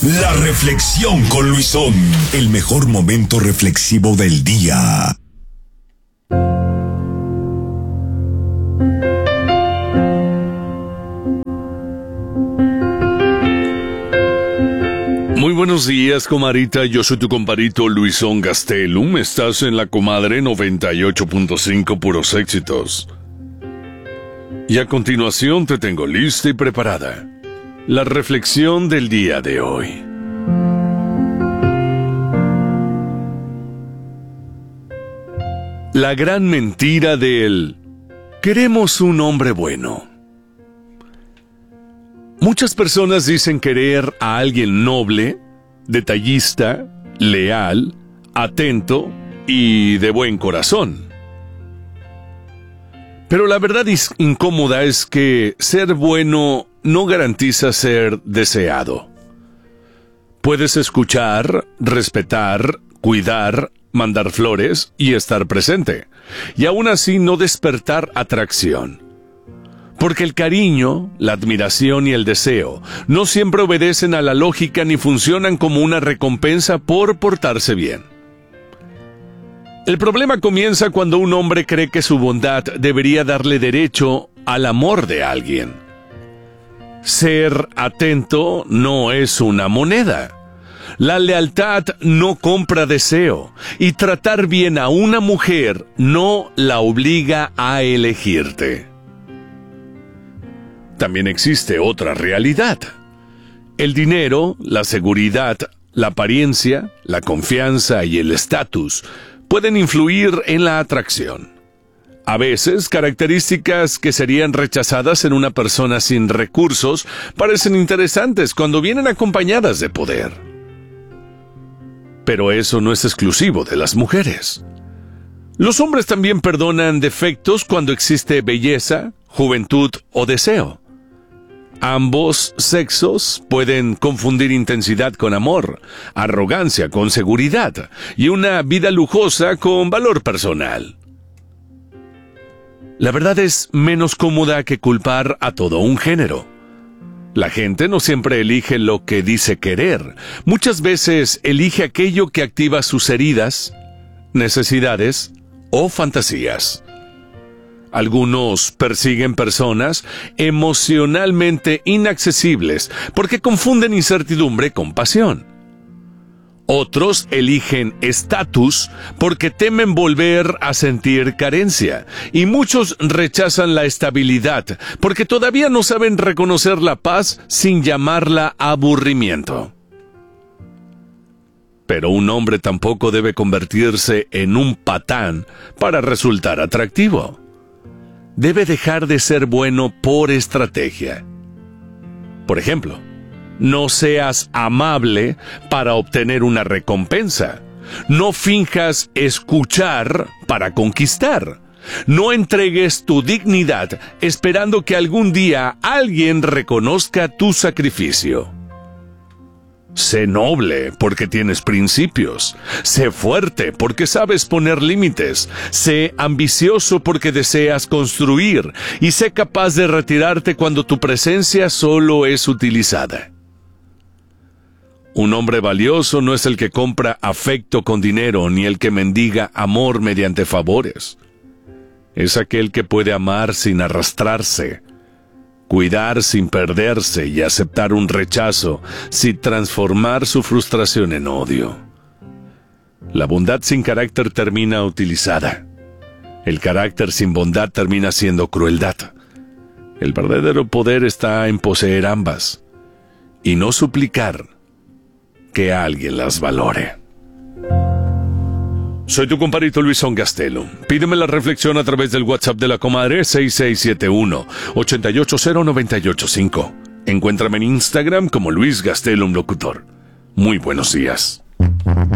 La reflexión con Luisón, el mejor momento reflexivo del día. Muy buenos días, comadrita. Yo soy tu compadrito Luisón Gastelum. Estás en la comadre 98.5 puros éxitos. Y a continuación te tengo lista y preparada la reflexión del día de hoy. La gran mentira del queremos un hombre bueno. Muchas personas dicen querer a alguien noble, detallista, leal, atento y de buen corazón. Pero la verdad incómoda es que ser bueno no garantiza ser deseado. Puedes escuchar, respetar, cuidar, mandar flores y estar presente, y aún así no despertar atracción. Porque el cariño, la admiración y el deseo no siempre obedecen a la lógica ni funcionan como una recompensa por portarse bien. El problema comienza cuando un hombre cree que su bondad debería darle derecho al amor de alguien. Ser atento no es una moneda. La lealtad no compra deseo, y tratar bien a una mujer no la obliga a elegirte. También existe otra realidad. El dinero, la seguridad, la apariencia, la confianza y el estatus pueden influir en la atracción. A veces, características que serían rechazadas en una persona sin recursos parecen interesantes cuando vienen acompañadas de poder. Pero eso no es exclusivo de las mujeres. Los hombres también perdonan defectos cuando existe belleza, juventud o deseo. Ambos sexos pueden confundir intensidad con amor, arrogancia con seguridad y una vida lujosa con valor personal. La verdad es menos cómoda que culpar a todo un género. La gente no siempre elige lo que dice querer. Muchas veces elige aquello que activa sus heridas, necesidades o fantasías. Algunos persiguen personas emocionalmente inaccesibles porque confunden incertidumbre con pasión. Otros eligen estatus porque temen volver a sentir carencia. Y muchos rechazan la estabilidad porque todavía no saben reconocer la paz sin llamarla aburrimiento. Pero un hombre tampoco debe convertirse en un patán para resultar atractivo. Debe dejar de ser bueno por estrategia. Por ejemplo, no seas amable para obtener una recompensa. No finjas escuchar para conquistar. No entregues tu dignidad esperando que algún día alguien reconozca tu sacrificio. Sé noble porque tienes principios. Sé fuerte porque sabes poner límites. Sé ambicioso porque deseas construir. Y sé capaz de retirarte cuando tu presencia solo es utilizada. Un hombre valioso no es el que compra afecto con dinero ni el que mendiga amor mediante favores. Es aquel que puede amar sin arrastrarse, cuidar sin perderse y aceptar un rechazo sin transformar su frustración en odio. La bondad sin carácter termina utilizada. El carácter sin bondad termina siendo crueldad. El verdadero poder está en poseer ambas y no suplicar que alguien las valore. Soy tu compadrito Luisón Gastelum. Pídeme la reflexión a través del WhatsApp de la comadre 6671-880985. Encuéntrame en Instagram como Luis Gastelum Locutor. Muy buenos días.